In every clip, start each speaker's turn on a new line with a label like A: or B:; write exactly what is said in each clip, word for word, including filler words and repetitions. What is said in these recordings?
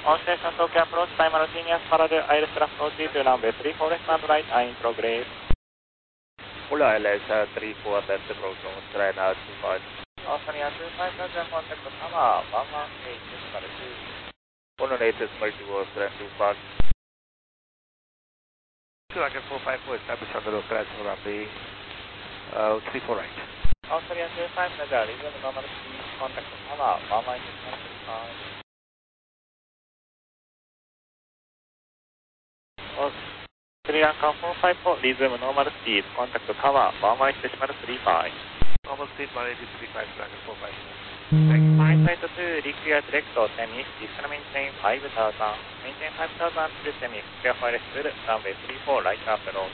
A: On station Tokyo approach, time Martinias parallel Iris Craft O T to runway three four left and right, are in progress.
B: Hola, L S three four left approach on train uh, two five.
A: Australia two five, contact Tower, one one eight decimal two.
B: one one eight decimal two, Australia two five. Dragon four five four, establish on the local runway uh, three four right.
A: Australia two five, Naja, resume normal speed, contact Tower, one one eight decimal five. Sri Lanka four five four, resume normal speed, contact Tower, one one eight decimal three five.
B: Normal speed one eighty three five, Dragon four five four.
A: Flight flight two, reclear direct to Temis, descend maintain five thousand, maintain five thousand to Temis, clear for rest, runway three four right approach.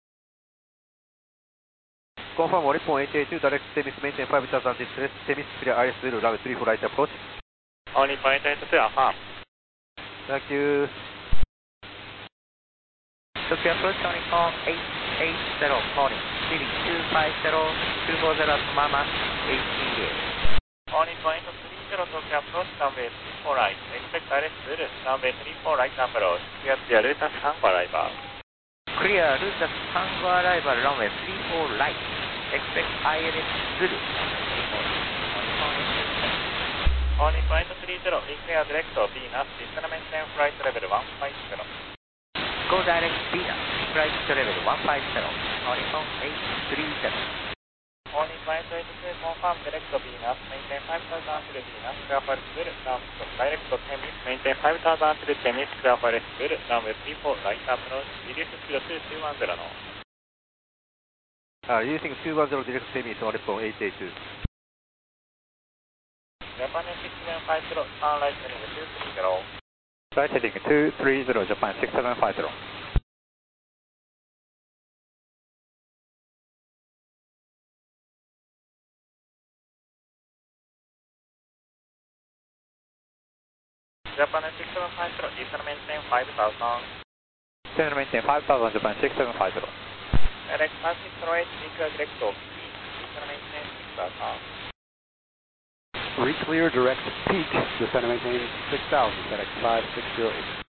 B: Confirm one point eight eight two, direct Temis, maintain five thousand to Temis, clear I S zero, runway three four right approach.
A: Only point eight two, affirm.
B: Thank you.
C: Tokyo approach, Unicorn eight eight zero, morning, leading two five zero, two four zero to Mama, eighteen gauge.
A: Only point three zero, Tokyo approach, runway three four right, expect I S zero, runway three four right approach, clear clear Lutas Tango arrival.
C: Clear Lutas Tango arrival, runway three four right, expect I L S zero.
A: Only point three zero, reclear direct to Venus, descend maintain flight level one five zero.
C: Go direct Venus, flight level one five zero, Horizon eight three zero.
A: Only flight eight two, confirm direct to Venus, maintain five thousand to Venus, clear for zero, direct to Temis, maintain five thousand to Temis, clear for zero, runway three four right approach, reduce speed to two one zero.
B: Uh, using two one zero direct Temis on report eight eight two.
A: Japan six seven five zero, turn right heading two three zero.
B: Right heading two three zero, Japan six seven five zero.
A: Japan six seven five zero, descend maintain five thousand.
B: Descend maintain five thousand, Japan six seven five zero.
A: Direct five six zero eight, reclear direct to descend maintain six thousand.
D: Reclear direct peak, descend maintain six thousand, direct five six zero eight.